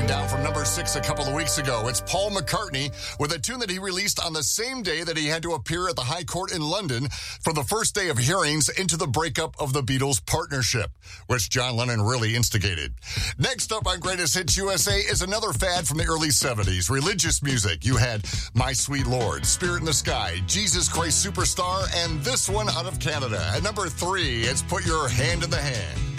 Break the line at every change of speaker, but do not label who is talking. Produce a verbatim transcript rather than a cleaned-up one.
down from number six a couple of weeks ago. It's Paul McCartney with a tune that he released on the same day that he had to appear at the High Court in London for the first day of hearings into the breakup of the Beatles partnership, which John Lennon really instigated. Next up on Greatest Hits U S A is another fad from the early seventies, religious music. You had My Sweet Lord, Spirit in the Sky, Jesus Christ Superstar, and this one out of Canada. At number three, it's Put Your Hand in the Hand.